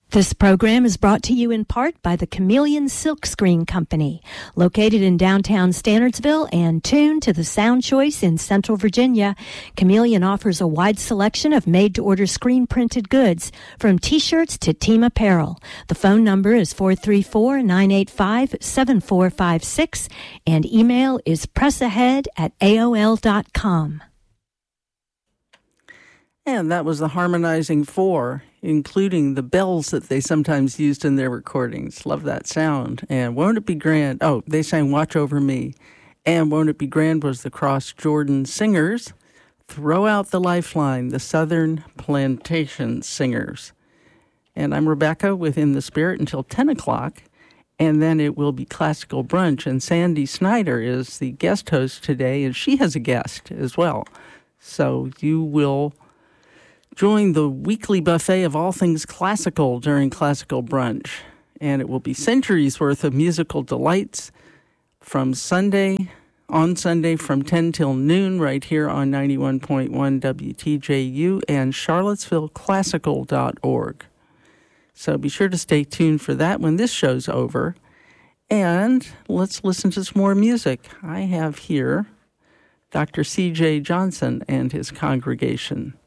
This program is brought to you in part by the Chameleon Silkscreen Company, located in downtown Standardsville and tuned to the Sound Choice in Central Virginia. Chameleon offers a wide selection of made-to-order screen-printed goods, from T-shirts to team apparel. The phone number is 434-985-7456, and email is pressahead@aol.com. And that was the Harmonizing Four, including the bells that they sometimes used in their recordings. Love that sound. And Won't It Be Grand? Oh, they sang Watch Over Me. And Won't It Be Grand was the Cross Jordan Singers. Throw Out the Lifeline, the Southern Plantation Singers. And I'm Rebecca with In the Spirit until 10 o'clock. And then it will be Classical Brunch. And Sandy Snyder is the guest host today, and she has a guest as well. So you will join the weekly buffet of all things classical during Classical Brunch. And it will be centuries worth of musical delights on Sunday from 10 till noon right here on 91.1 WTJU and charlottesvilleclassical.org. So be sure to stay tuned for that when this show's over. And let's listen to some more music. I have here Dr. C.J. Johnson and his congregation.